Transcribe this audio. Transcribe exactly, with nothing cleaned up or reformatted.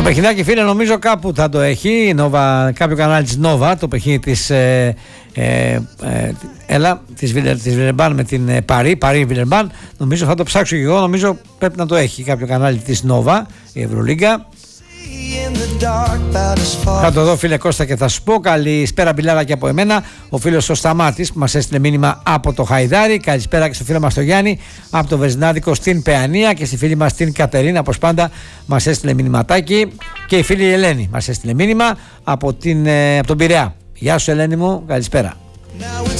Το παιχνιδάκι, φίλε, νομίζω κάπου θα το έχει η Nova, κάποιο κανάλι της Nova, το παιχνίδι της ε, ε, ε, έλα, της, της Βιλερμπάν με την ε, Παρί, Παρί Βιλερμπάν. Νομίζω θα το ψάξω και εγώ, νομίζω πρέπει να το έχει κάποιο κανάλι της Nova, η Ευρωλίγκα. Θα το δω, φίλε Κώστα, και θα σου πω. Καλησπέρα, μπιλάρα, και από εμένα. Ο φίλος ο Σταμάτης που μας έστειλε μήνυμα από το Χαϊδάρι. Καλησπέρα και στο φίλο μας το Γιάννη από το Βεζινάδικο στην Παιανία, και στη φίλη μας την Κατερίνα, όπως πάντα, μας έστειλε μηνυματάκι. Και η φίλη Ελένη μας έστειλε μήνυμα από, την, από τον Πειραιά. Γεια σου, Ελένη μου, καλησπέρα.